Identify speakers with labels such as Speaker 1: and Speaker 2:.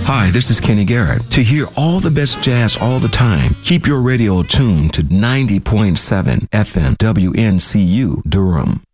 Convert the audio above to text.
Speaker 1: Hi, this is Kenny Garrett. To hear all the best jazz all the time, keep your radio tuned to 90.7 FM WNCU Durham.